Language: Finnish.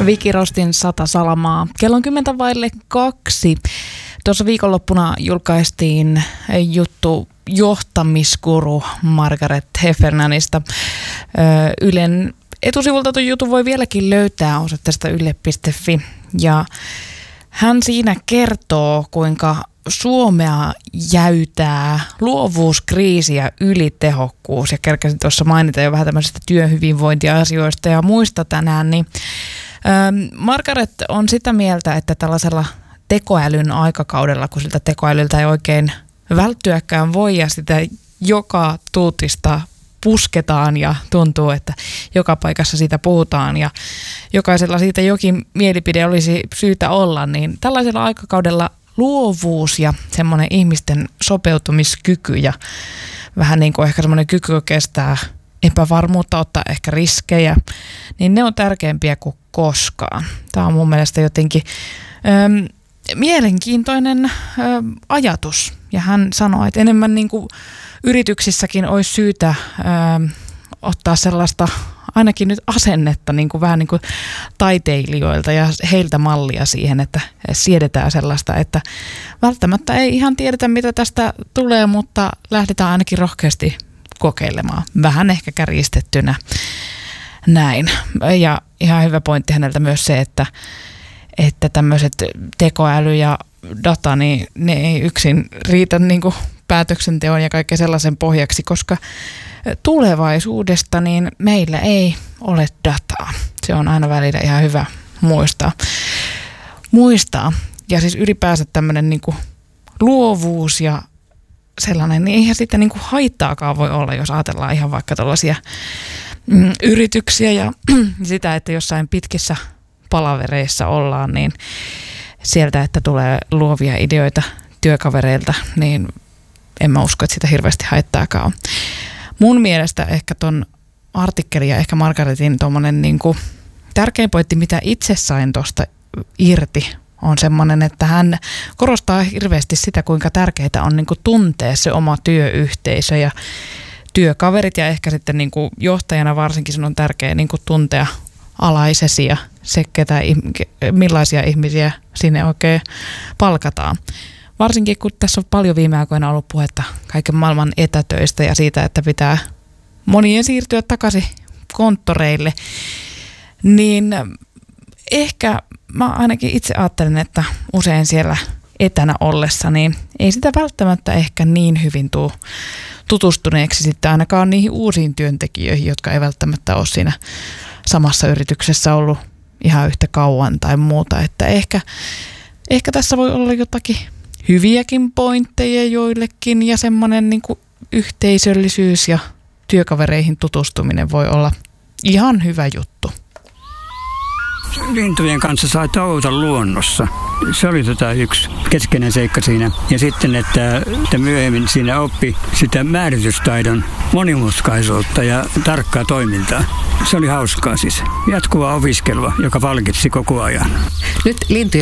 Viki Rostin 100 salamaa. Kello on 2:10. Tuossa viikonloppuna julkaistiin juttu johtamiskuru Margaret Heffernanista. Ylen etusivulta tuon jutun voi vieläkin löytää osoitteesta yle.fi. Ja hän siinä kertoo, kuinka Suomea jäytää luovuuskriisi ja ylitehokkuus. Ja kerkäsin tuossa mainita jo vähän tämmöisistä työhyvinvointiasioista ja muista tänään. Niin, Margaret on sitä mieltä, että tällaisella tekoälyn aikakaudella, kun siltä tekoälyltä ei oikein välttyäkään voi ja sitä joka tuutista pusketaan ja tuntuu, että joka paikassa siitä puhutaan ja jokaisella siitä jokin mielipide olisi syytä olla, niin tällaisella aikakaudella luovuus ja semmoinen ihmisten sopeutumiskyky ja vähän niin kuin ehkä semmoinen kyky kestää epävarmuutta, ottaa ehkä riskejä, niin ne on tärkeämpiä kuin koskaan. Tämä on mun mielestä jotenkin mielenkiintoinen ajatus. Ja hän sanoi, että enemmän niin kuin yrityksissäkin olisi syytä ottaa sellaista ainakin nyt asennetta niin kuin vähän niin kuin taiteilijoilta ja heiltä mallia siihen, että siedetään sellaista, että välttämättä ei ihan tiedetä, mitä tästä tulee, mutta lähdetään ainakin rohkeasti kokeilemaan. Vähän ehkä kärjistettynä näin. Ja ihan hyvä pointti häneltä myös se, että tämmöiset tekoäly ja data, niin ne ei yksin riitä niin kuin päätöksenteon ja kaiken sellaisen pohjaksi, koska tulevaisuudesta niin meillä ei ole dataa. Se on aina välillä ihan hyvä muistaa. Ja siis ylipäänsä tämmöinen niin kuin luovuus ja sellainen, niin eihän sitten niin kuin haittaakaan voi olla, jos ajatellaan ihan vaikka tällaisia yrityksiä ja sitä, että jossain pitkissä palavereissa ollaan, niin sieltä, että tulee luovia ideoita työkavereilta, niin en mä usko, että sitä hirveästi haittaakaan on. Mun mielestä ehkä ton artikkelin ja ehkä Margaretin tommonen niin kuin tärkein pointti, mitä itse sain tosta irti, on semmoinen, että hän korostaa hirveästi sitä, kuinka tärkeää on niin kuin tuntea se oma työyhteisö ja työkaverit ja ehkä sitten niin kuin johtajana varsinkin sun on tärkeää niin kuin tuntea alaisesi ja se, millaisia ihmisiä sinne oikein palkataan. Varsinkin kun tässä on paljon viime aikoina ollut puhetta kaiken maailman etätöistä ja siitä, että pitää monien siirtyä takaisin konttoreille, niin ehkä mä ainakin itse ajattelen, että usein siellä etänä ollessa, niin ei sitä välttämättä ehkä niin hyvin tule tutustuneeksi sitten ainakaan niihin uusiin työntekijöihin, jotka ei välttämättä ole siinä samassa yrityksessä ollut ihan yhtä kauan tai muuta, että ehkä tässä voi olla jotakin hyviäkin pointteja joillekin ja semmoinen niin kuin yhteisöllisyys ja työkavereihin tutustuminen voi olla ihan hyvä juttu. Lintujen kanssa sai touhuta luonnossa. Se oli yksi keskeinen seikka siinä. Ja sitten, että myöhemmin siinä oppi sitä määritystaidon monimutkaisuutta ja tarkkaa toimintaa. Se oli hauskaa siis. Jatkuvaa opiskelua, joka palkitsi koko ajan. Nyt lintujen